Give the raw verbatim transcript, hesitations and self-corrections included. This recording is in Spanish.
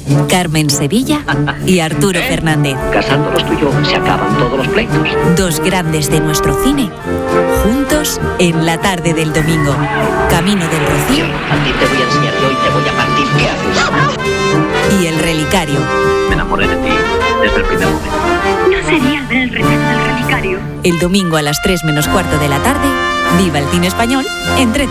Carmen Sevilla y Arturo ¿Eh? Fernández. Casándolos tú y yo se acaban todos los pleitos. Dos grandes de nuestro cine, juntos en la tarde del domingo. Camino del Rocío. A ti te voy a enseñar yo y te voy a partir. ¿Qué haces? Y El Relicario. Me enamoré de ti desde el primer momento. ¿No sería el del retrato del relicario? El domingo a las tres menos cuarto de la tarde, viva el cine español entre